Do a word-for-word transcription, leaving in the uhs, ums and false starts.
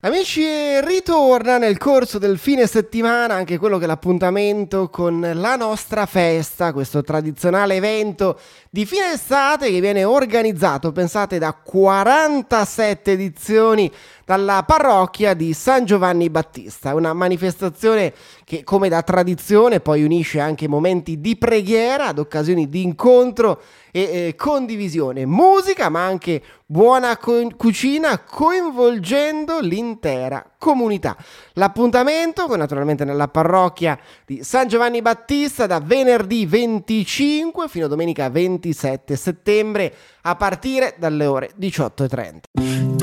Amici, ritorna nel corso del fine settimana anche quello che è l'appuntamento con la nostra festa, questo tradizionale evento di fine estate che viene organizzato, pensate, da quarantasette edizioni dalla parrocchia di San Giovanni Battista, una manifestazione che come da tradizione poi unisce anche momenti di preghiera ad occasioni di incontro e eh, condivisione, musica ma anche buona co- cucina coinvolgendo l'intera comunità. L'appuntamento naturalmente nella parrocchia di San Giovanni Battista da venerdì venticinque fino a domenica ventisette settembre a partire dalle ore diciotto e trenta.